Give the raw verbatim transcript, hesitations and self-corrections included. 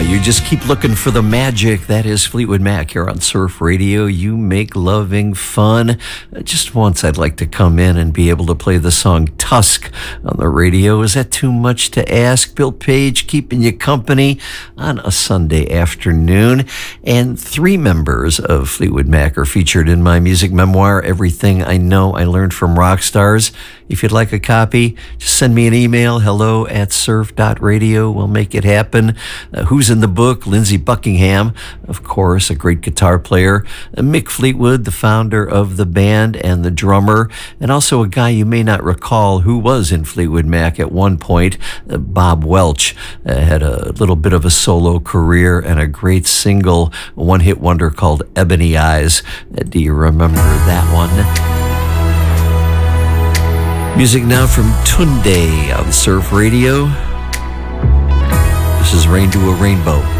You just keep looking for the magic. That is Fleetwood Mac here on Surf Radio. You make loving fun. Just once I'd like to come in and be able to play the song Tusk on the radio. Is that too much to ask? Bill Page keeping you company on a Sunday afternoon. And three members of Fleetwood Mac are featured in my music memoir, Everything I Know I Learned from Rock Stars. If you'd like a copy, just send me an email, hello at surf dot radio. We'll make it happen. Uh, who's in the book? Lindsey Buckingham, of course, a great guitar player. Uh, Mick Fleetwood, the founder of the band and the drummer, and also a guy you may not recall who was in Fleetwood Mac at one point, uh, Bob Welch. Uh, had a little bit of a solo career and a great single, one-hit wonder called Ebony Eyes. Uh, do you remember that one? Music now from Tunde on Surf Radio. This is Rain to a Rainbow.